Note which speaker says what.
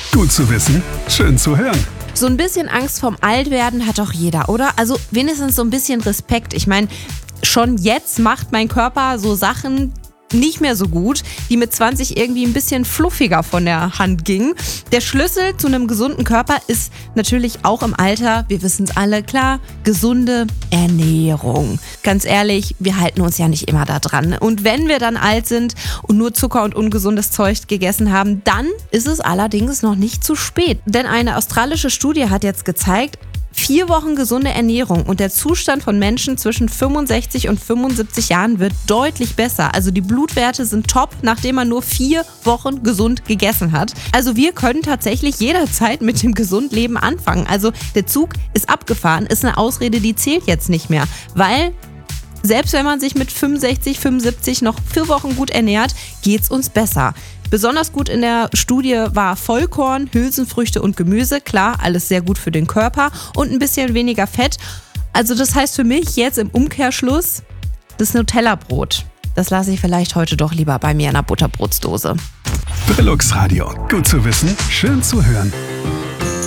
Speaker 1: Gut zu wissen, schön zu hören.
Speaker 2: So ein bisschen Angst vorm Altwerden hat doch jeder, oder? Also wenigstens so ein bisschen Respekt. Ich meine, schon jetzt macht mein Körper so Sachen nicht mehr so gut, die mit 20 irgendwie ein bisschen fluffiger von der Hand gingen. Der Schlüssel zu einem gesunden Körper ist natürlich auch im Alter, wir wissen es alle, klar, gesunde Ernährung. Ganz ehrlich, wir halten uns ja nicht immer da dran. Und wenn wir dann alt sind und nur Zucker und ungesundes Zeug gegessen haben, dann ist es allerdings noch nicht zu spät. Denn eine australische Studie hat jetzt gezeigt, 4 Wochen gesunde Ernährung und der Zustand von Menschen zwischen 65 und 75 Jahren wird deutlich besser. Also die Blutwerte sind top, nachdem man nur 4 Wochen gesund gegessen hat. Also wir können tatsächlich jederzeit mit dem Gesundleben anfangen. Also der Zug ist abgefahren, ist eine Ausrede, die zählt jetzt nicht mehr. Weil selbst wenn man sich mit 65, 75 noch 4 Wochen gut ernährt, geht's uns besser. Besonders gut in der Studie war Vollkorn, Hülsenfrüchte und Gemüse. Klar, alles sehr gut für den Körper und ein bisschen weniger Fett. Also das heißt für mich jetzt im Umkehrschluss, das Nutella-Brot, das lasse ich vielleicht heute doch lieber bei mir in einer Butterbrotsdose.
Speaker 1: Brillux Radio. Gut zu wissen, schön zu hören.